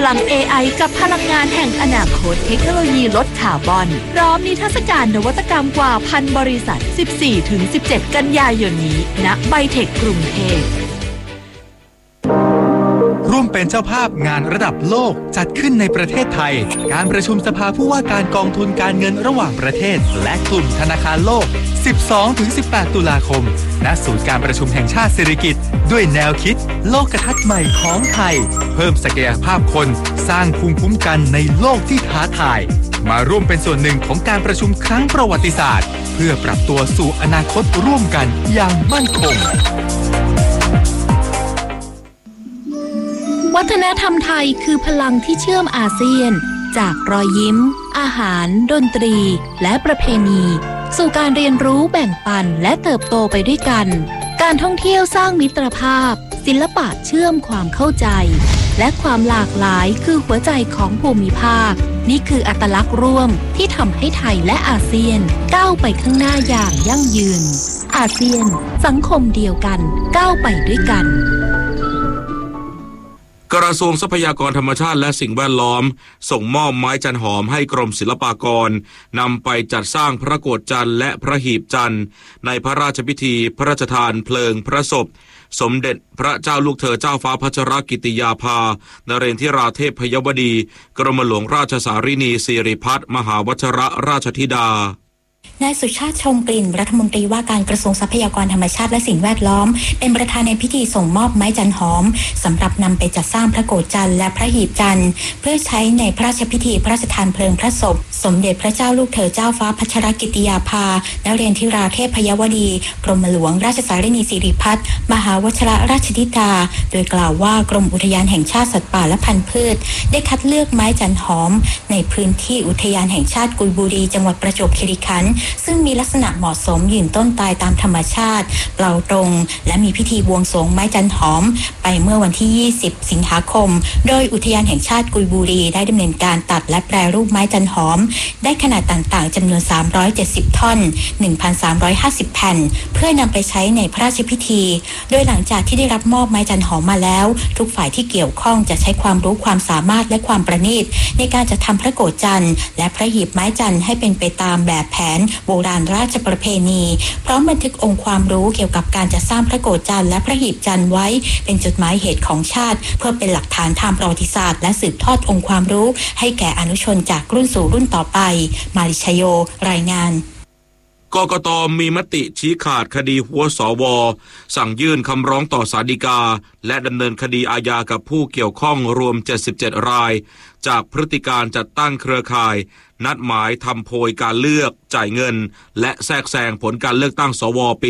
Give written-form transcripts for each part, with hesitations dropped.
ลัง AI กับพลังงานแห่งอนาคตเทคโนโลยีลดคาร์บอนพร้อมนิทรรศการนวัตกรรมกว่า1,000 บริษัท 14-17 กันยายนนี้ณไบเทคกรุงเทพร่วมเป็นเจ้าภาพงานระดับโลกจัดขึ้นในประเทศไทยการประชุมสภาผู้ว่าการกองทุนการเงินระหว่างประเทศและกลุ่มธนาคารโลก 12-18 ตุลาคมณศูนย์การประชุมแห่งชาติสิริกิติ์ด้วยแนวคิดโลกทัศน์ใหม่ของไทยเพิ่มศักยภาพคนสร้างภูมิคุ้มกันในโลกที่ท้าทายมาร่วมเป็นส่วนหนึ่งของการประชุมครั้งประวัติศาสตร์เพื่อปรับตัวสู่อนาคตร่วมกันอย่างมั่นคงวัฒนธรรมไทยคือพลังที่เชื่อมอาเซียนจากรอยยิ้มอาหารดนตรีและประเพณีสู่การเรียนรู้แบ่งปันและเติบโตไปด้วยกันการท่องเที่ยวสร้างมิตรภาพศิลปะเชื่อมความเข้าใจและความหลากหลายคือหัวใจของภูมิภาคนี่คืออัตลักษณ์ร่วมที่ทำให้ไทยและอาเซียนก้าวไปข้างหน้าอย่างยั่งยืนอาเซียนสังคมเดียวกันก้าวไปด้วยกันกระทรวงทรัพยากรธรรมชาติและสิ่งแวดล้อมส่งมอบไม้จันหอมให้กรมศิลปากรนำไปจัดสร้างพระโกฐจันทร์และพระหีบจันทร์ในพระราชพิธีพระราชทานเพลิงพระศพสมเด็จพระเจ้าลูกเธอเจ้าฟ้าพัชรกิติยาภานเรนทิราเทพยวดีกรมหลวงราชสารินีสิริพัฒน์มหาวชิรราชธิดานายสุชาติชมกลิ่นรัฐมนตรีว่าการกระทรวงทรัพยากรธรรมชาติและสิ่งแวดล้อมเป็นประธานในพิธีส่งมอบไม้จันหอมสำหรับนำไปจัดสร้างพระโกฐจันทร์และพระหีบจันทร์เพื่อใช้ในพระราชพิธีพระราชทานเพลิงพระศพสมเด็จพระเจ้าลูกเธอเจ้าฟ้าพัชรกิติยาภานเรนทิราเทพยวดีกรมหลวงราชสารินีสิริพัฒน์มหาวชิรราชธิดาโดยกล่าวว่ากรมอุทยานแห่งชาติสัตว์ป่าและพันธุ์พืชได้คัดเลือกไม้จันหอมในพื้นที่อุทยานแห่งชาติกุยบุรีจังหวัดประจวบคีรีขันธ์ซึ่งมีลักษณะเหมาะสมยืนต้นตายตามธรรมชาติเปล่าตรงและมีพิธีบวงสรวงไม้จันหอมไปเมื่อวันที่ 20 สิงหาคมโดยอุทยานแห่งชาติกุยบุรีได้ดำเนินการตัดและแปรรูปไม้จันหอมได้ขนาดต่างๆจำนวน370ท่อน 1,350 แผ่นเพื่อนำไปใช้ในพระราชพิธีโดยหลังจากที่ได้รับมอบไม้จันหอมมาแล้วทุกฝ่ายที่เกี่ยวข้องจะใช้ความรู้ความสามารถและความประณีตในการจัดทำพระโกฐจันทร์และพระหีบไม้จันทร์ให้เป็นไปตามแบบแผนโบราณราชประเพณีพร้อมบันทึกองค์ความรู้เกี่ยวกับการจัดสร้างพระโกฐจันทร์และพระหีบจันทร์ไว้เป็นจดหมายเหตุของชาติเพื่อเป็นหลักฐานทางประวัติศาสตร์และสืบทอดองค์ความรู้ให้แก่อนุชนจากรุ่นสู่รุ่นต่อไปมาริชโยรายงานกกต.มีมติชี้ขาดคดีหัวสว.สั่งยื่นคำร้องต่อศาลฎีกาและดำเนินคดีอาญากับผู้เกี่ยวข้องรวม77รายจากพฤติการจัดตั้งเครือข่ายนัดหมายทำโพยการเลือกจ่ายเงินและแทรกแซงผลการเลือกตั้งสว.ปี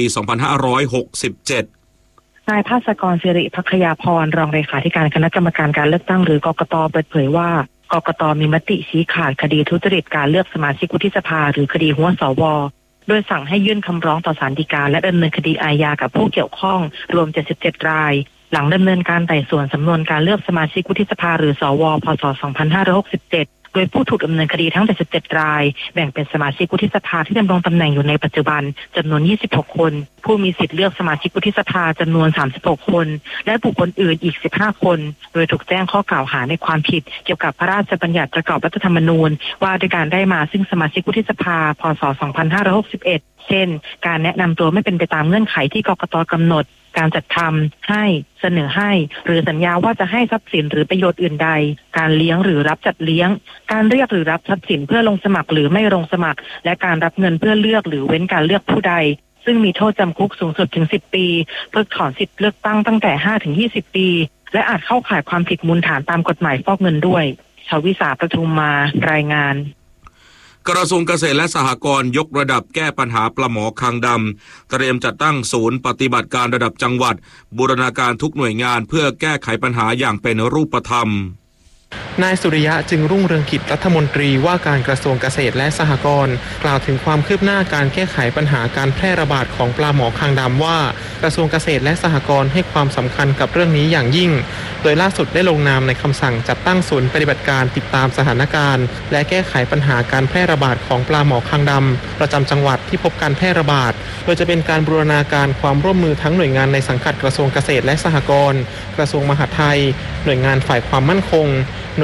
2567 นายภาสกร สิริภัคยาพรรองเลขาธิการคณะกรรมการการเลือกตั้งหรือกกต.เปิดเผยว่ากกต.มีมติชี้ขาดคดีทุจริตการเลือกสมาชิกวุฒิสภาหรือคดีหัวสว.โดยสั่งให้ยื่นคำร้องต่อศาลฎีกาและดำเนินคดีอาญากับผู้เกี่ยวข้องรวม77รายหลังดำเนินการไต่สวนสำนวนการเลือกสมาชิกวุฒิสภาหรือสว.พ.ศ. 2567โดยผู้ถูกดำเนินคดีทั้ง77รายแบ่งเป็นสมาชิกวุฒิสภาที่ดำรงตำแหน่งอยู่ในปัจจุบันจำนวน26คนผู้มีสิทธิ์เลือกสมาชิกวุฒิสภาจำนวน36คนและบุคคลอื่นอีก15คนโดยถูกแจ้งข้อกล่าวหาในความผิดเกี่ยวกับพระราชบัญญัติประกอบรัฐธรรมนูญว่าด้วยการได้มาซึ่งสมาชิกวุฒิสภาพ.ศ. 2561เช่นการแนะนำตัวไม่เป็นไปตามเงื่อนไขที่กกต.กำหนดการจัดทำให้เสนอให้หรือสัญญาว่าจะให้ทรัพย์สินหรือประโยชน์อื่นใดการเลี้ยงหรือรับจัดเลี้ยงการเรียกหรือรับทรัพย์สินเพื่อลงสมัครหรือไม่ลงสมัครและการรับเงินเพื่อเลือกหรือเว้นการเลือกผู้ใดซึ่งมีโทษจำคุกสูงสุดถึง10ปีเพิกถอนสิทธิเลือกตั้งตั้งแต่5 ถึง 20ปีและอาจเข้าข่ายความผิดมูลฐานตามกฎหมายฟอกเงินด้วยชวิสาประทุมมารายงานกระทรวงเกษตรและสหกรณ์ยกระดับแก้ปัญหาปลาหมอคางดำเตรียมจัดตั้งศูนย์ปฏิบัติการระดับจังหวัดบูรณาการทุกหน่วยงานเพื่อแก้ไขปัญหาอย่างเป็นรูปธรรมนายสุริยะจึงรุ่งเรืองกิจรัฐมนตรีว่าการกระทรวงเกษตรและสหกรณ์กล่าวถึงความคืบหน้าการแก้ไขปัญหาการแพร่ระบาดของปลาหมอคางดำว่ากระทรวงเกษตรและสหกรณ์ให้ความสำคัญกับเรื่องนี้อย่างยิ่งโดยล่าสุดได้ลงนามในคำสั่งจัดตั้งศูนย์ปฏิบัติการติดตามสถานการณ์และแก้ไขปัญหาการแพร่ระบาดของปลาหมอคางดำประจำจังหวัดที่พบการแพร่ระบาดโดยจะเป็นการบูรณาการความร่วมมือทั้งหน่วยงานในสังกัดกระทรวงเกษตรและสหกรณ์กระทรวงมหาดไทยหน่วยงานฝ่ายความมั่นคง